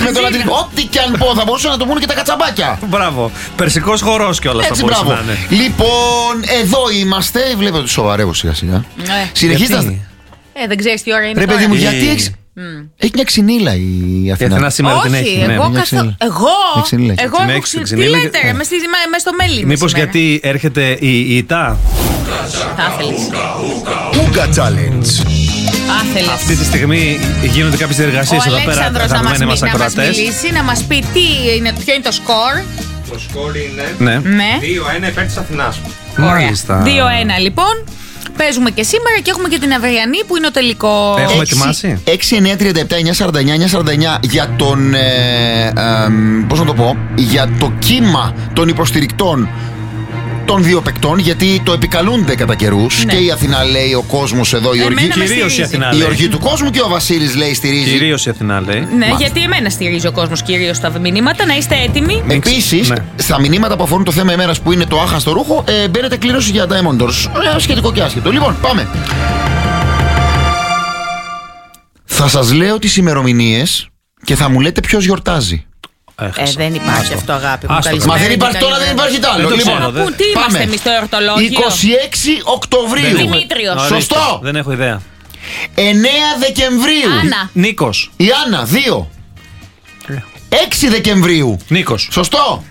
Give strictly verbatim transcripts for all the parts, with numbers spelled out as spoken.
με το λατινικό. Ό,τι κι αν πω, θα μπορούσαν να το πούνε και τα κατσαμπάκια. Μπράβο. Περσικός χορός κιόλας θα μπορούσε να είναι. Λοιπόν, εδώ είμαστε. Βλέπετε ότι σοβαρεύω σιγά σιγά. Συνεχίστε. Ε, δεν ξέρεις τι ώρα είναι. Ρε παιδί μου, γιατί έχεις. Έχει μια ξυνήλα η Αθηνά. Η Αθηνά σήμερα την έχει. Εγώ καθόλου. Εγώ. Εγώ έχω ξυνήλα. Τι λέτε, ρε, μες στο μέλι. Μήπως γιατί έρχεται η ΙΤΑ. Θα ήθελες. Ούγκα Challenge. Άθελες. Αυτή τη στιγμή γίνονται κάποιες διεργασίες εδώ πέρα. Ο Αλέξανδρος να μας, μας, να μας μιλήσει, να μας πει τι είναι, ποιο είναι το σκορ. Το σκορ είναι ναι. Ναι. δύο ένα υπέρ της Αθηνάς. Μάλιστα. δύο ένα λοιπόν. Παίζουμε και σήμερα και έχουμε και την αυριανή που είναι ο τελικό. Έχουμε ετοιμάσει. έξι εννιά τριάντα επτά εννιά σαράντα εννιά εννιά σαράντα εννιά για τον. Ε, ε, πώς να το πω. Για το κύμα των υποστηρικτών των δύο παικτών, γιατί το επικαλούνται κατά καιρούς. Ναι. Και η Αθηνά λέει, ο κόσμος εδώ, η οργή. Κυρίως η Αθηνά λέει. Η οργή του κόσμου και ο Βασίλης λέει στηρίζει. Κυρίως η Αθηνά λέει. Ναι, μάλιστα. Γιατί εμένα στηρίζει ο κόσμος κυρίως στα μηνύματα, να είστε έτοιμοι. Επίσης, ναι. Στα μηνύματα που αφορούν το θέμα ημέρας που είναι το άχαστο ρούχο, ε, μπαίνετε κλήρωση για Diamond Doors. Ε, σχετικό και άσχετο. Λοιπόν, πάμε. Θα σας λέω τις ημερομηνίες και θα μου λέτε ποιος γιορτάζει. Ε, δεν υπάρχει αυτό, αγάπη μου. Μα δεν υπάρχει τώρα, δεν υπάρχει τ' άλλο. Λοιπόν, πού, τι είμαστε εμείς στο εορτολόγιο. είκοσι έξι Οκτωβρίου. Δημήτριος. Σωστό. Δεν έχω ιδέα. εννέα Δεκεμβρίου. Άννα. Νίκος. Η Άννα, δύο. έξι Δεκεμβρίου. Νίκος. Σωστό.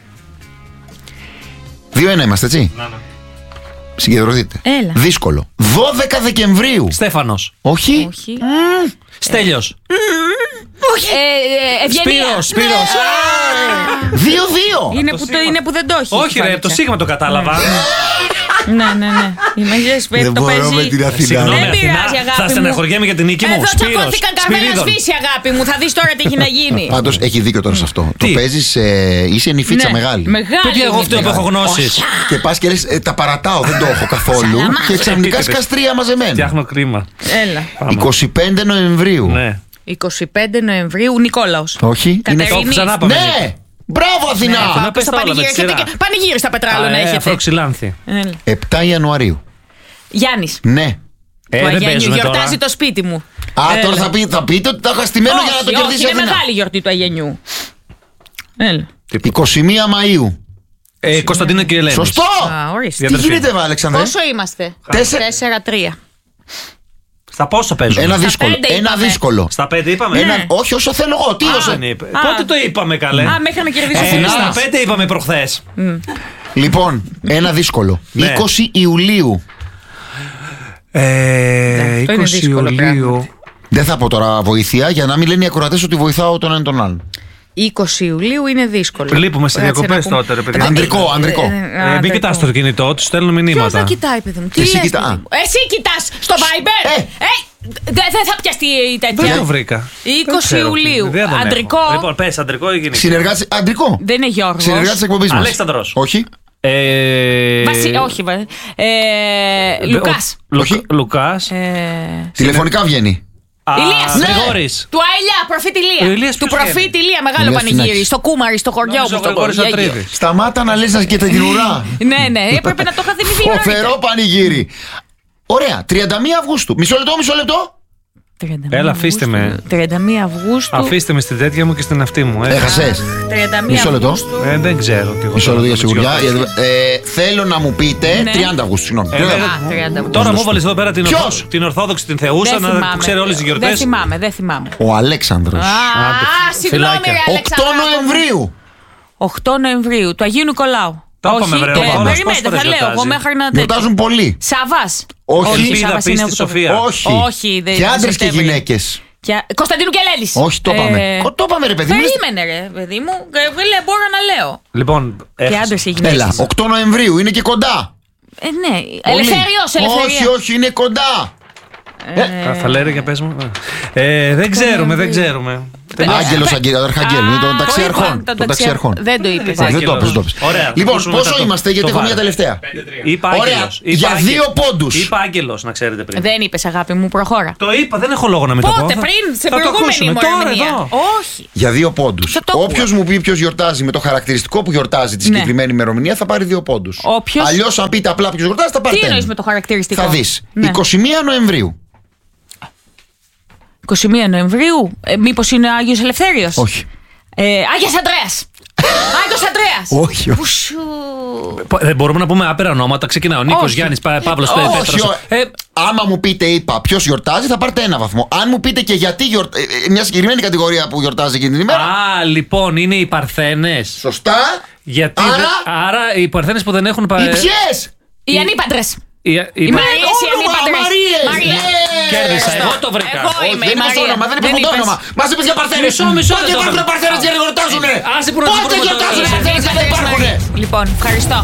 δύο ένα είμαστε, έτσι. Να, ναι. Συγκεντρωθείτε. Έλα. Δύσκολο. δώδεκα Δεκεμβρίου. Στέφανος. Όχι. Όχι. Στέλιος. Όχι. Ε, Ευγενία. Σπύρος. Σπύρος. δύο δύο. Είναι που, το, είναι που δεν το έχει. Όχι ρε, το σίγμα το κατάλαβα. Ναι, ναι, ναι. Είμαι Δεν το μπορώ παίζει. με την Αθηνά. Συγγνώμη, Δεν Αθηνά, πειράζει, αγάπη θα μου. στεναχωριέμαι για την νίκη μου. Εδώ Σπύρος. τσακώθηκαν καρβέλα Σπυρίδων. σβήσει, αγάπη μου. Θα δεις τώρα τι έχει να γίνει. Πάντως έχει δίκιο τώρα σε αυτό. Το Τι? παίζεις, ε, είσαι νυφίτσα Ναι. μεγάλη. Μεγάλη. Παιδιά, εγώ αυτό είναι. που έχω γνώσεις. Και πας και λες, ε, τα παρατάω, δεν το έχω καθόλου. Και ξαφνικά σκάς τρία μαζεμένα. Φτιάχνω κρίμα. Έλα. είκοσι πέντε Νοεμβρίου. Ναι. είκοσι πέντε Νοεμβρίου, Νικόλαος. Όχι. Είναι... Κατερίνη. Το ξανά πάμε. Ναι! Μπράβο Αθηνά! Αθηνά, πες Στο τα όλα με τη πανηγύρι, σειρά. έχετε και- πανηγύρι στα πετράλαινα Α, ε, έχετε. Αφροξυλάνθη. Έλα. επτά Ιανουαρίου. Γιάννης. Ναι. Ε, Του δεν Αγένιου παίζουμε γιορτάζει τώρα. το σπίτι μου. Α, Έλα. τώρα θα, πει, θα πείτε ότι τα είχα στημένο για να το Όχι, κερδίσει η όχι, είναι Αθηνά. μεγάλη γιορτή του Αγενιού. Έλα. είκοσι μία Μαΐου. Ε, Κωνσταντίνο και Ελένη. Σωστό! Α, ορίστε. Τι Διαδερφή. γίνεται, βα, Αλεξανδρέ? Πόσο είμαστε? Τέσσερα. τέσσερα τρία. Στα πόσα παίζουμε. Ένα Στα δύσκολο. πέντε Ένα είπαμε. δύσκολο. Στα πέντε είπαμε. Ναι. Ένα... Όχι, όσο θέλω εγώ. Τι Α, όσο... ναι, είπε. Πότε το είπαμε καλέ. Α, μέχρι να κερδίσει Ε, ο Στα Αθηνάς. πέντε είπαμε προχθές. Λοιπόν, ένα δύσκολο. Ναι. είκοσι Ιουλίου. Ε, αυτό είναι είκοσι δύσκολο Ιουλίου. Δεν θα πω τώρα βοήθεια για να μην λένε οι ακροατές ότι βοηθάω τον έναν τον άλλον. είκοσι Ιουλίου είναι δύσκολο. Λείπουμε σε Κάτσε διακοπές να πούμε. τότε, ρε παιδί. Ανδρικό, ανδρικό. Ε, μην κοιτάς το κινητό, του στέλνουν Ποιος μηνύματα. θα κοιτάει, παιδί μου? Τι Εσύ λες, κοιτά. παιδί μου? Εσύ κοιτάς στο Viber. Ε. Ε, Δεν δεν θα πιαστεί η Δεν τέτοια. το βρήκα. είκοσι Δεν ξέρω. Ιουλίου. Ιδέα δεν έχω. Αντρικό. Λοιπόν, πες αντρικό ή γυναικό. Συνεργάτης. Αντρικό. Δεν είναι Γιώργος. Συνεργάτης της εκπομπής μας. Αλέξανδρος. Όχι. Ε, Βασι... Όχι, βα... ε, Λουκάς. ο- Λου- Όχι. Λουκάς. Ε, Τηλεφωνικά βγαίνει. Α, Ηλίας. Ναι. Γρηγόρης. Του Αηλιά, προφήτη Ο Ηλία. Ηλίας Του ποιος προφήτη Ηλία, μεγάλο Ηλίας πανηγύρι. Φινάκης. Στο Κούμαρι, στο χωριό Νόμιζα μου. ο στον Γρηγόρης κόσμο. ο Τρίβης. Σταμάτα να λες και την ουρά. Ναι, ναι, έπρεπε να το είχα θυμηθεί. Φοβερό πανηγύρι. Ωραία. τριάντα μία Αυγούστου. Μισό λεπτό, μισό λεπτό. τριάντα μία Έλα, αφήστε με. Αυγούστου. τριάντα μία Αυγούστου. Αφήστε με στην τέτοια μου και στην αυτή μου. Ε, Έχασες. τριάντα μία Μισό λεπτό. Αυγούστου. ε, δεν ξέρω. τι εγώ Μισό λεπτό για θέλω σιγουριά. να τις Ε, θέλω να μου πείτε. Ναι. τριάντα Αυγούστου, συγγνώμη. Ε, τριάντα. βέβαια. Α, τριάντα Αυγούστου. Τώρα μου βάλεις εδώ πέρα την, Ποιος? ορθο- την Ορθόδοξη, την Θεούσα, Δεν να θυμάμαι. ξέρει όλες τις Δεν γιορτές. θυμάμαι, δεν θυμάμαι. Ο Αλέξανδρος. Α, συγγνώμη, φυλάκια. ρε οκτώ Αλέξανδρα. Νοεμβρίου. οκτώ Νοεμβρίου, του Αγίου Νικολάου. Το είπαμε, βρε, ε, ο Παύλος, περιμένετε, πόσες θα φορές λέω εγώ γιορτάζει? μέχρι να τέτοιο. Γιορτάζουν πολύ. Σαββάς. Όχι. ο Ελπίδα, Σαββάς πίστη, είναι οκτώ. Σοφία. Όχι. Όχι, δεν Και άντρες και Σεπτέμβρη. γυναίκες. Και... Κωνσταντίνου Κελέλης. Όχι, το είπαμε. Ε, Κο- Το είπαμε, ρε παιδί μου. Περίμενε, ρε παιδί μου. Ε, λέ, μπορώ να λέω. Λοιπόν, Και έχασα. άντρες και γυναίκες. Έλα, οκτώ Νοεμβρίου είναι και κοντά. Ε, ναι. Πολύ. Ελευθέριος, ελευθερία. Όχι, όχι, είναι κοντά. Α, θα λέει για πες μου. Ε, δεν ξέρουμε, δεν ξέρουμε. Άγγελος, αρχαγγέλου. Είναι των ταξιαρχών. Των ταξιαρχών. Δεν το είπε. Δεν το είπες, δεν το είπες. Ωραία. Λοιπόν, ακούσουμε πόσο μετά το- είμαστε, γιατί το έχω μια βάρε. τελευταία. Είπα Ωραία, Άγγελος. Είπα για Άγγελος. δύο πόντους. Είπα Άγγελος, να ξέρετε πριν. Δεν είπε, αγάπη μου, προχώρα. Το είπα, δεν έχω λόγο να μην το πω. Πότε, Θα- πριν, σε θα το προηγούμενη ακούσουμε. Τώρα, ημερομηνία. εδώ. Όχι. Για δύο πόντους. Θα το ακούω. Όποιος μου πει ποιος γιορτάζει με το χαρακτηριστικό που γιορτάζει τη Ναι. συγκεκριμένη ημερομηνία θα πάρει δύο πόντους. Όποιος- Αλλιώς, αν πείτε απλά ποιος γιορτάζει, θα πάρει Τι ένα. εννοείς με το χαρακτηριστικό? Θα δεις. Ναι. είκοσι μία Νοεμβρίου. είκοσι μία Νοεμβρίου. Ε, μήπως είναι ο Άγιος Ελευθέριος? Όχι. Ε, Άγιος Ανδρέας. Άγιος Ανδρέας. Όχι, όχι. Πουσου. Δεν μπορούμε να πούμε άπειρα ονόματα. Ξεκινάω. Νίκος, Γιάννης, Παύλος, Όχι, Πέτρος. όχι. Ε, Άμα μου πείτε, είπα, ποιος γιορτάζει, θα πάρετε ένα βαθμό. Αν μου πείτε και γιατί γιορτάζει, μια συγκεκριμένη κατηγορία που γιορτάζει εκείνη την ημέρα. Α, λοιπόν, είναι οι Παρθένες. Σωστά. Γιατί Άρα- δεν- άρα οι Παρθένες που δεν έχουν. πα- Οι ποιες? Οι ανήπαντρες. Οι, οι, Οι Μαρίες, οι Όνομα, ανήπαντρες. Μαρίες, Μαρίες. ναι. Κέρδισα, εγώ το βρήκα. Εγώ Όχι, είμαι δεν η είπες Μαρία. όνομα, δεν είπες ποτέ είπες. όνομα. Μας είπες για Παρθένες. Μισό, μισό, Πότε δεν το υπάρχουν είπα. Παρθένες για να γιορτάζουνε. Άσε που να τους Πότε πούμε το- γιορτάζουνε Δεν Παρθένες και δεν είπες υπάρχουνε. Μαρίες. Λοιπόν, ευχαριστώ.